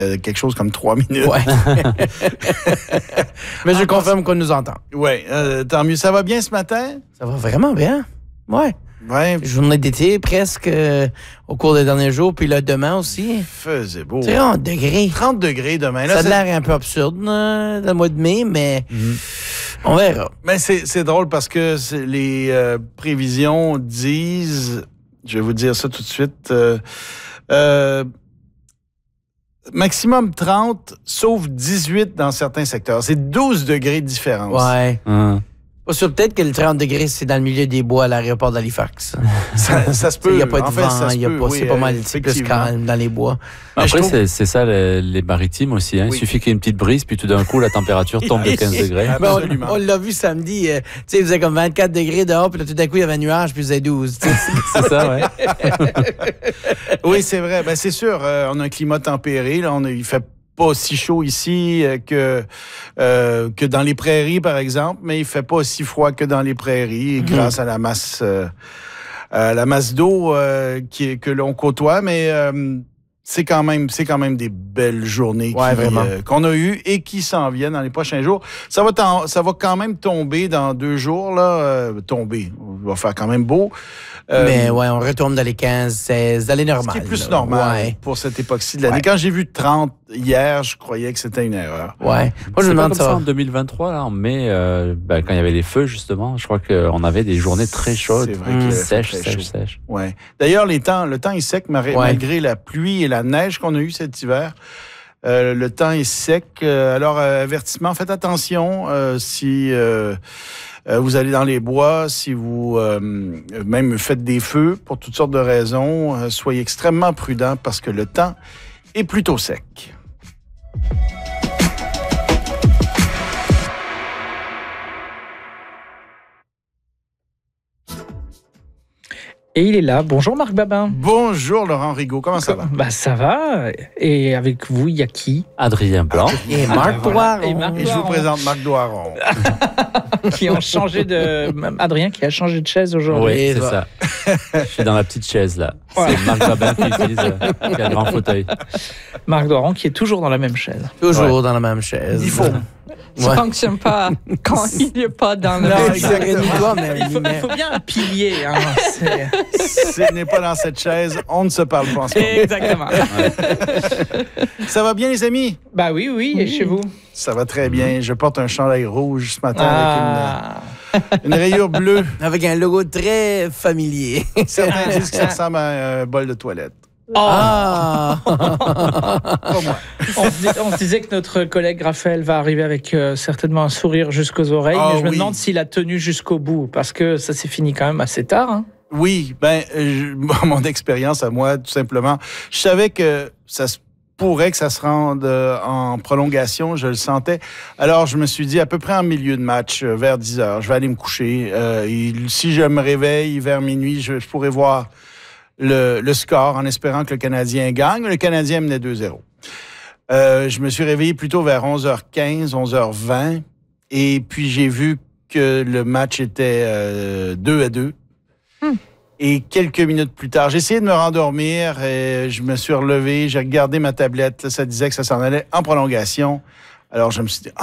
quelque chose comme 3 minutes. Ouais. Mais je confirme qu'on nous entend. Oui, tant mieux. Ça va bien ce matin? Ça va vraiment bien. Ouais. Oui. Journée d'été presque au cours des derniers jours, puis là, demain aussi. Il faisait beau. C'est 30 degrés. 30 degrés demain. Là, Ça a l'air un peu absurde dans le mois de mai, mais on verra. Mais c'est drôle parce que les prévisions disent, je vais vous dire ça tout de suite, maximum 30, sauf 18 dans certains secteurs. C'est 12 degrés de différence. Ouais. Pas sûr, peut-être que le 30 degrés, c'est dans le milieu des bois à l'aéroport d'Halifax. Ça se peut. Il n'y a pas de En fait, vent, ça se peut, oui, c'est pas mal plus effectivement. calme dans les bois. Après, c'est ça, les maritimes aussi. Hein. Oui. Il suffit qu'il y ait une petite brise, puis tout d'un coup, la température tombe de 15 degrés. Absolument. On l'a vu samedi. Tu sais, il faisait comme 24 degrés dehors, puis là, tout d'un coup, il y avait un nuage, puis il faisait 12. C'est ça, ouais. Oui, c'est vrai. Ben, c'est sûr, on a un climat tempéré. Là, il fait pas aussi chaud ici que dans les prairies, par exemple, mais il fait pas aussi froid que dans les prairies grâce à la masse d'eau que l'on côtoie. Mais c'est quand même des belles journées qu'on a eues et qui s'en viennent dans les prochains jours. Ça va quand même tomber dans 2 jours. Là, tomber. Il va faire quand même beau. Mais ouais, on retourne dans les 15, 16, dans les normales. Ce qui est plus normal pour cette époque-ci de l'année. Ouais. Quand j'ai vu 30 hier, je croyais que c'était une erreur. Ouais. Moi, je C'est me pas demande comme ça ça. en 2023, là, en mai, quand il y avait les feux, justement, je crois qu'on avait des journées très chaudes. C'est vrai qu'il fait très chaud. Sèches. Ouais. D'ailleurs, le temps est sec malgré la pluie et la neige qu'on a eue cet hiver. Le temps est sec. Alors, avertissement, faites attention si vous allez dans les bois, si vous même faites des feux pour toutes sortes de raisons. Soyez extrêmement prudents parce que le temps est plutôt sec. Et il est là. Bonjour Marc Babin. Bonjour Laurent Rigaud, comment ça va? Bah ça va. Et avec vous, il y a qui? Adrien Blanc. Et Marc Poiron. Et Marc Et je vous présente Marc Doiron. qui ont changé de... Adrien qui a changé de chaise aujourd'hui. Oui, Et c'est ça. ça. Je suis dans la petite chaise, là. Ouais. C'est Marc Babin qui utilise qui a le grand fauteuil. Marc Doiron qui est toujours dans la même chaise. Toujours dans la même chaise. Il faut. Ça fonctionne pas quand il n'est pas dans le Non, même exactement. Mais Il faut bien un pilier. Hein. S'il n'est pas dans cette chaise, on ne se parle pas en ce moment. Exactement. Ça va bien, les amis? Bah oui, et chez vous? Ça va très bien. Je porte un chandail rouge ce matin Ah. avec une rayure bleue. avec un logo très familier. Certains disent que ça ressemble à un bol de toilette. Ah! Pas moi. On se disait que notre collègue Raphaël va arriver avec certainement un sourire jusqu'aux oreilles, Ah mais je me oui. demande s'il a tenu jusqu'au bout, parce que ça s'est fini quand même assez tard. Hein. Oui, mon expérience à moi, tout simplement. Je savais que ça se pourrait que ça se rende en prolongation, je le sentais. Alors, je me suis dit, à peu près en milieu de match, vers 10 heures, je vais aller me coucher. Si je me réveille vers minuit, je pourrais voir le score en espérant que le Canadien gagne. Le Canadien menait 2-0. Je me suis réveillé plutôt vers 11h15, 11h20. Et puis, j'ai vu que le match était 2-2. Et quelques minutes plus tard, j'ai essayé de me rendormir et je me suis relevé, j'ai regardé ma tablette, là, ça disait que ça s'en allait en prolongation. Alors, je me suis dit,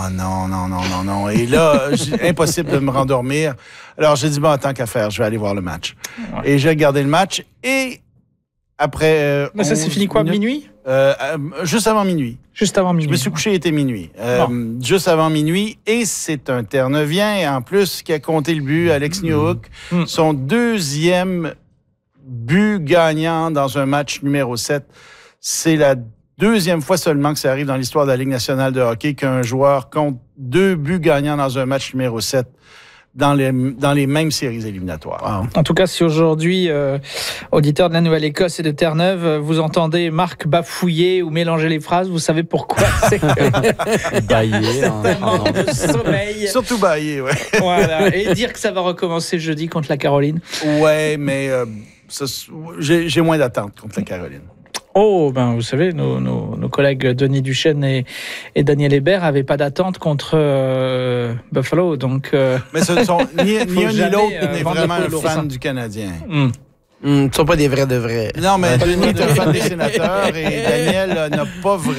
non. Et là, impossible de me rendormir. Alors, j'ai dit, bon, tant qu'à faire, je vais aller voir le match. Ouais. Et j'ai regardé le match et après... Mais ça s'est 11 fini quoi, minutes, minuit? juste avant minuit. Juste avant minuit. Je me suis couché, il était minuit. Juste avant minuit. Et c'est un Terre-Neuvien, en plus, qui a compté le but, Alex Newhook. Son 2e but gagnant dans un match numéro 7. C'est la 2e fois seulement que ça arrive dans l'histoire de la Ligue nationale de hockey qu'un joueur compte 2 buts gagnants dans un match numéro 7 dans les mêmes séries éliminatoires. Wow. En tout cas, si aujourd'hui, auditeurs de la Nouvelle-Écosse et de Terre-Neuve, vous entendez Marc bafouiller ou mélanger les phrases, vous savez pourquoi. C'est que Baillé. un manque de sommeil. Surtout baillé, ouais. Voilà. Et dire que ça va recommencer jeudi contre la Caroline. Ouais, mais j'ai moins d'attente contre la Caroline. Oh, ben vous savez, nos collègues Denis Duchesne et Daniel Hébert n'avaient pas d'attente contre Buffalo, donc... Mais ce ne sont ni un ni jamais, l'autre n'est vendre vraiment le un polo, fan ça. du Canadien. Ce ne sont pas des vrais de vrais. Non, mais Denis est un fan des Sénateurs et Daniel n'a pas vraiment